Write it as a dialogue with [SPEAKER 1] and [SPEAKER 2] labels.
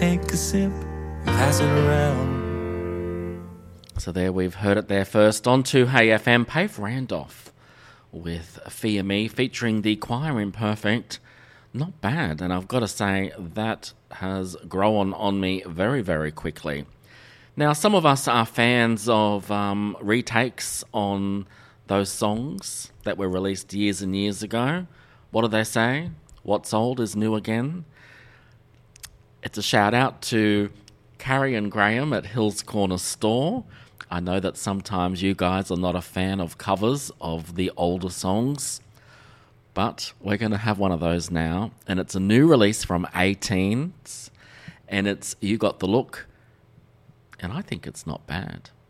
[SPEAKER 1] take a sip, pass it around.
[SPEAKER 2] So there, we've heard it there first. On to Hey FM, Pave Randolph with Fear Me, featuring the Choir Imperfect. Not bad, and I've got to say that has grown on me very, very quickly. Now, some of us are fans of retakes on those songs that were released years and years ago. What do they say? What's old is new again. It's a shout out to Carrie and Graham at Hill's Corner Store. I know that sometimes you guys are not a fan of covers of the older songs, but we're going to have one of those now. And it's a new release from 18s, and it's You Got the Look, and I think it's not bad.